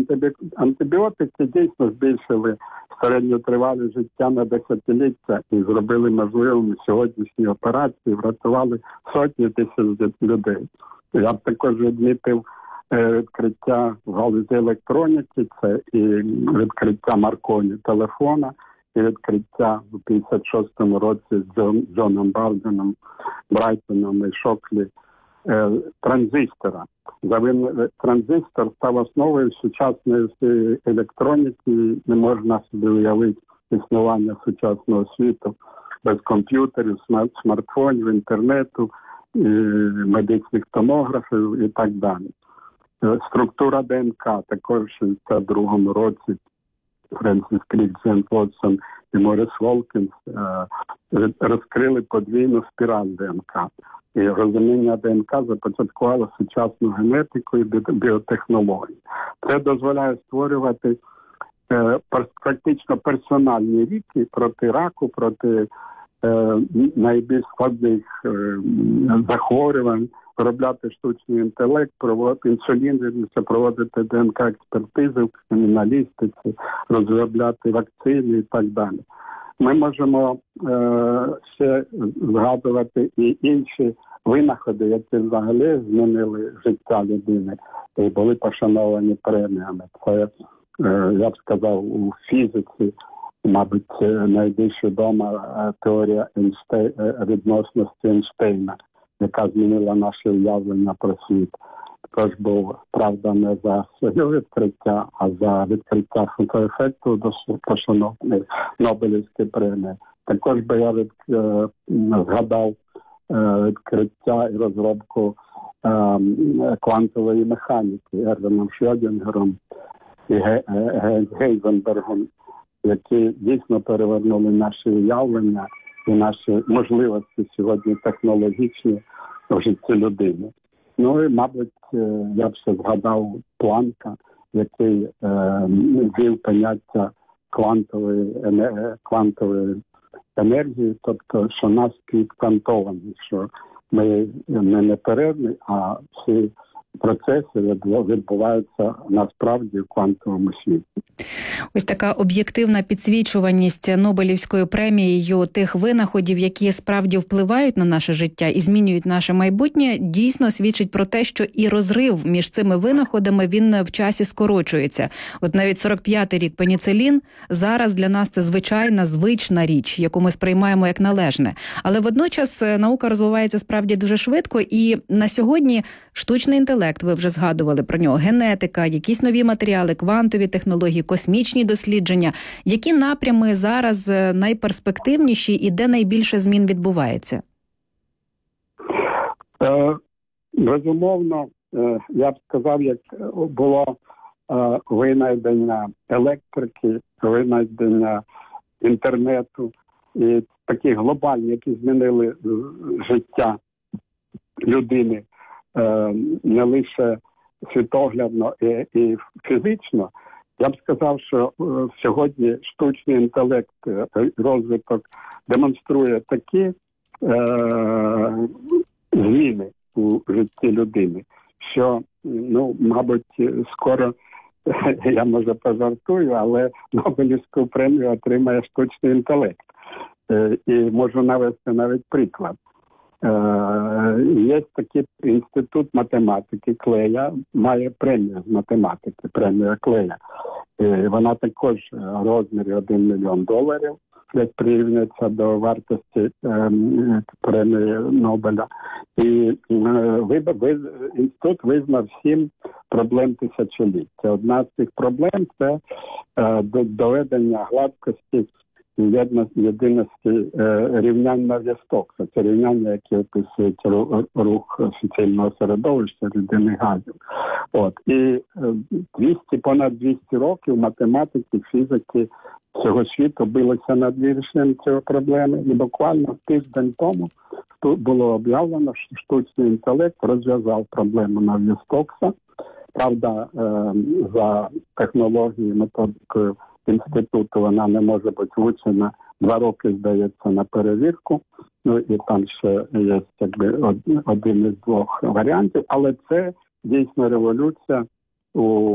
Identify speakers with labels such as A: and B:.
A: антибіотики дійсно збільшили середню тривалість життя на десятиліття і зробили можливими сьогоднішні операції, врятували сотні тисяч людей. Я б також відмітив відкриття в галузі електроніки, це і відкриття Марконі телефона, і відкриття у 56-му році з Джоном Барденом, Брайтоном і Шоклі транзистора. Транзистор став основою сучасної електроніки, не можна собі уявити існування сучасного світу без комп'ютерів, смартфонів, інтернету, медичних томографів і так далі. Структура ДНК також в 62-му році Френсіс Крік, Джен Вотсон і Моріс Волкінс розкрили подвійну спіраль ДНК. І розуміння ДНК започаткувало сучасну генетику і біотехнології. Це дозволяє створювати практично персональні ліки проти раку, проти найбільш складних захворювань, виробляти штучний інтелект, проводити інсулін, проводити ДНК-експертизи в криміналістиці, розробляти вакцини і так далі. Ми можемо ще згадувати і інші винаходи, які взагалі змінили життя людини і були пошановані преміями. Це, я б сказав, у фізиці, мабуть, найбільш відома теорія відносності Ейнштейна, яка змінила наше уявлення про світ. Також був, правда, не за своє відкриття, а за відкриття фотоефекту пошанованої Нобелівської премії. Також би я згадав відкриття і розробку квантової механіки Ервіном Шрёдінгером і Гейзенбергом, які дійсно перевернули наші уявлення і наші можливості сьогодні технологічні в житті людини. Ну і, мабуть, я б ще згадав Планка, який ввів поняття квантової енергії, тобто, що нас підквантовані, що ми не неперервні, а всі процеси відбуваються насправді в квантовому світі.
B: Ось така об'єктивна підсвічуваність Нобелівською премією тих винаходів, які справді впливають на наше життя і змінюють наше майбутнє, дійсно свідчить про те, що і розрив між цими винаходами, він в часі скорочується. От навіть 45-й рік пеніцилін зараз для нас це звична річ, яку ми сприймаємо як належне. Але водночас наука розвивається справді дуже швидко, і на сьогодні штучний інтелект, ви вже згадували про нього, генетика, якісь нові матеріали, квантові технології, космічні дослідження. Які напрями зараз найперспективніші і де найбільше змін відбувається?
A: Безумовно, я б сказав, як було винайдення електрики, винайдення інтернету, і такі глобальні, які змінили життя людини не лише світоглядно і фізично. Я б сказав, що сьогодні штучний інтелект, розвиток демонструє такі зміни у житті людини, що, мабуть, скоро, я може пожартую, але Нобелівську премію отримає штучний інтелект. І можу навести навіть приклад. Є такий інститут математики Клея, має премію з математики, премія Клея. Вона також в розмірі $1 мільйон, як порівнюється до вартості премії Нобеля. І інститут визнав 7 проблем тисячоліття. Одна з цих проблем – це доведення гладкості єдиності рівняння В'єстокса. Це рівняння, яке описують рух суцільного середовища рідини газів. І понад 200 років математики, фізики всього світу билися над вирішенням цієї проблеми. І буквально тиждень тому було об'явлено, що штучний інтелект розв'язав проблему Нав'єстокса. Правда, за технологією, методикою інституту вона не може бути вручена 2 роки, здається, на перевірку. І там ще є один із 2 варіантів. Але це дійсно революція у